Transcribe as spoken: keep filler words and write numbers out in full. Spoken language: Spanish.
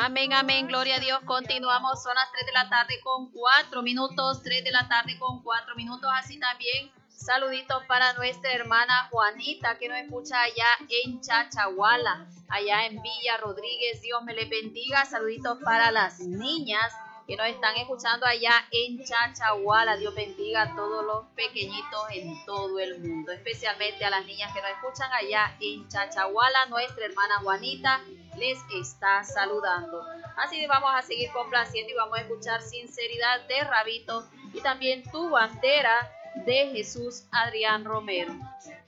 Amén, amén, gloria a Dios. Continuamos, son las tres de la tarde con cuatro minutos, tres de la tarde con cuatro minutos. Así también, saluditos para nuestra hermana Juanita, que nos escucha allá en Chachahuala, allá en Villa Rodríguez. Dios me le bendiga. Saluditos para las niñas que nos están escuchando allá en Chachahuala. Dios bendiga a todos los pequeñitos en todo el mundo, especialmente a las niñas que nos escuchan allá en Chachahuala. Nuestra hermana Juanita les está saludando. Así que vamos a seguir complaciendo y vamos a escuchar Sinceridad de Rabito y también Tu Bandera de Jesús Adrián Romero.